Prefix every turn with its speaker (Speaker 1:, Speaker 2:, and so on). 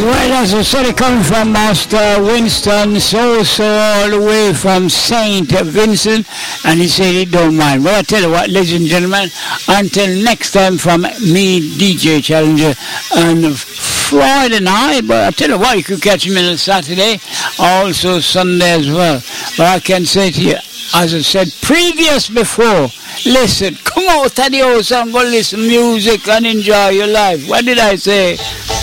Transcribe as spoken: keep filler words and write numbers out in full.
Speaker 1: Well, as I said, it comes from Master Winston Sosa all the way from Saint Vincent, and he said he don't mind. Well, I tell you what, ladies and gentlemen, until next time from me, D J Challenger, and Friday night, but I tell you what, you could catch me on Saturday, also Sunday as well. But I can say to you, as I said previous before, listen, come out of the house and go listen music and enjoy your life. What did I say?